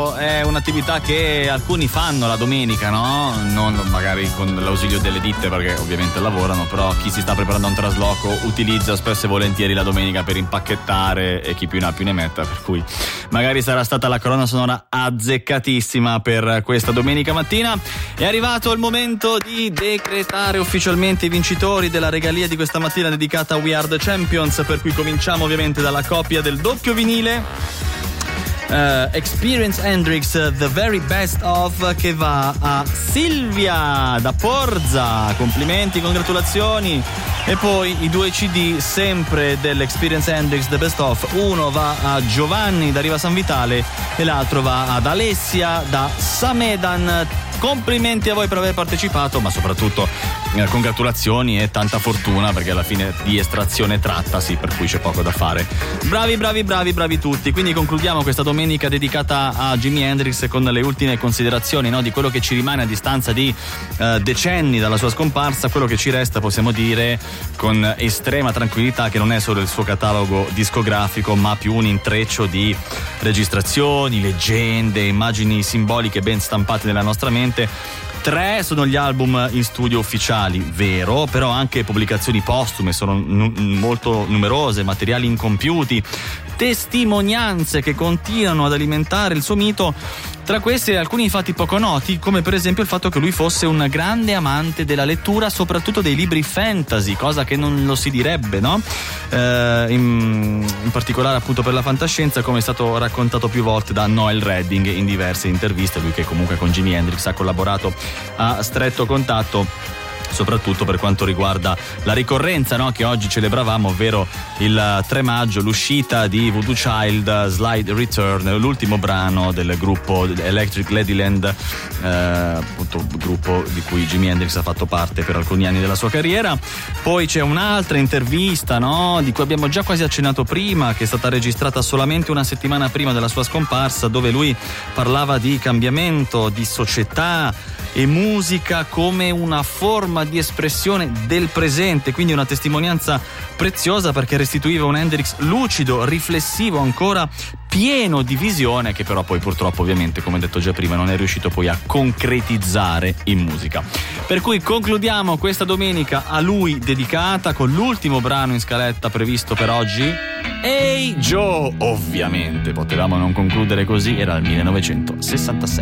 solito è un'attività che alcuni fanno la domenica, no? Non magari con l'ausilio delle ditte, perché ovviamente lavorano, però chi si sta preparando a un trasloco utilizza spesso e volentieri la domenica per impacchettare, e chi più ne ha più ne metta, per cui magari sarà stata la colonna sonora azzeccatissima per questa domenica mattina. È arrivato il momento di decretare ufficialmente i vincitori della regalia di questa mattina dedicata a We Are the Champions, per cui cominciamo ovviamente dalla coppia del doppio vinile. Experience Hendrix The Very Best Of, che va a Silvia da Porza, complimenti, congratulazioni. E poi i 2 CD sempre dell'Experience Hendrix The Best Of, uno va a Giovanni da Riva San Vitale e l'altro va ad Alessia da Samedan. Complimenti a voi per aver partecipato, ma soprattutto congratulazioni e tanta fortuna, perché alla fine di estrazione trattasi, per cui c'è poco da fare. Bravi tutti. Quindi concludiamo questa domenica dedicata a Jimi Hendrix con le ultime considerazioni, no, di quello che ci rimane a distanza di decenni dalla sua scomparsa. Quello che ci resta, possiamo dire con estrema tranquillità, che non è solo il suo catalogo discografico, ma più un intreccio di registrazioni, leggende, immagini simboliche ben stampate nella nostra mente. 3 sono gli album in studio ufficiali, vero, però anche pubblicazioni postume sono molto numerose, materiali incompiuti, testimonianze che continuano ad alimentare il suo mito. Tra questi alcuni fatti poco noti, come per esempio il fatto che lui fosse un grande amante della lettura, soprattutto dei libri fantasy, cosa che non lo si direbbe, no? In particolare appunto per la fantascienza, come è stato raccontato più volte da Noel Redding in diverse interviste, lui che comunque con Jimi Hendrix ha collaborato a stretto contatto, soprattutto per quanto riguarda la ricorrenza, no, che oggi celebravamo, ovvero il 3 maggio, l'uscita di Voodoo Child, Slide Return, l'ultimo brano del gruppo Electric Ladyland, appunto gruppo di cui Jimi Hendrix ha fatto parte per alcuni anni della sua carriera. Poi c'è un'altra intervista, no, di cui abbiamo già quasi accennato prima, che è stata registrata solamente una settimana prima della sua scomparsa, dove lui parlava di cambiamento, di società e musica come una forma di espressione del presente, quindi una testimonianza preziosa, perché restituiva un Hendrix lucido, riflessivo, ancora pieno di visione, che però poi purtroppo, ovviamente, come detto già prima, non è riuscito poi a concretizzare in musica. Per cui concludiamo questa domenica a lui dedicata con l'ultimo brano in scaletta previsto per oggi, Hey Joe. Ovviamente potevamo non concludere così, era il 1966.